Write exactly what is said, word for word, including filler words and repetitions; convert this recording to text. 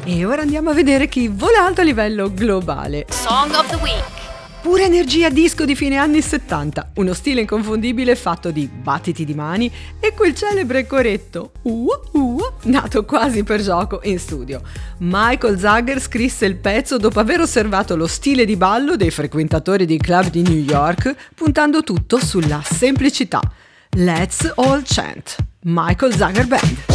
E ora andiamo a vedere chi vola alto a livello globale. Song of the Week. Pura energia disco di fine anni settanta, uno stile inconfondibile fatto di battiti di mani e quel celebre coretto uh, uh, nato quasi per gioco in studio. Michael Zager scrisse il pezzo dopo aver osservato lo stile di ballo dei frequentatori di club di New York, puntando tutto sulla semplicità. Let's all chant. Michael Zager Band.